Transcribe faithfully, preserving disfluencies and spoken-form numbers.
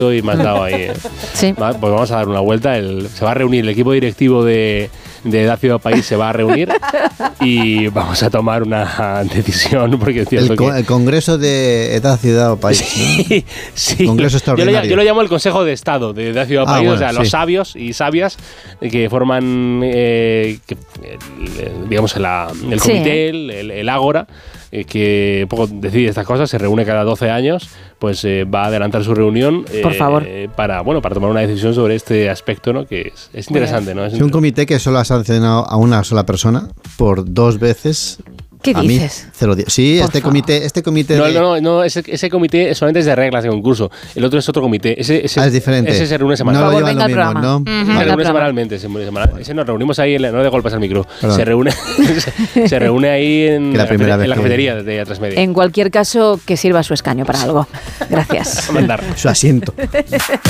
y me has dado ahí. ¿eh? Sí. Va, pues vamos a dar una vuelta. El, se va a reunir el equipo directivo de, de Edad Ciudad País, se va a reunir y vamos a tomar una decisión. Porque es cierto el, co- que, el Congreso de Edad Ciudad País. Sí, sí. Congreso Yo lo, extraordinario. yo lo llamo el Consejo de Estado de Edad Ciudad Ah, País, bueno, o sea, sí. los sabios y sabias que forman, eh, que, el, digamos, la, el Sí. comité, el, el, el ágora, eh, que poco decide estas cosas, se reúne cada doce años, pues eh, va a adelantar su reunión eh, Por favor. para, bueno, para tomar una decisión sobre este aspecto, ¿no? Que es, es interesante, ¿no? Es Es un comité que solo ha sancionado a una sola persona por dos veces. ¿Qué a dices? Mí, cero di- sí, Por este favor. comité, este comité No, de- no, no, no ese, ese comité solamente es de reglas de concurso. El otro es otro comité. Ese, ese, Ah, es diferente. Ese se reúne No semanalmente. lo Por favor, llevan venga lo al mismo, programa. ¿no? Ujú. Se Venga al reúne programa. semanalmente, se reúne semanal- ese nos reunimos ahí, en la- no le golpes al micro. Perdón. Se reúne, se, se reúne ahí en, Que la la, primera cafete- vez en la que- cafetería de A tres Media. En cualquier caso, que sirva su escaño para algo. Gracias. A mandar. Su asiento.